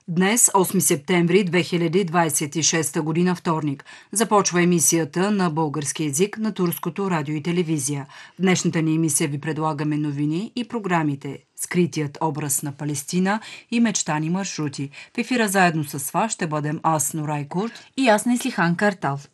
Днес, 8 септември 2026 година, вторник, започва емисията на български език на Турското радио и телевизия. В днешната ни емисия ви предлагаме новини и програмите "Скритият образ на Палестина" и "Мечтани маршрути". В ефира заедно с вас ще бъдем аз, Норай Курт, и аз, Неслихан Картал.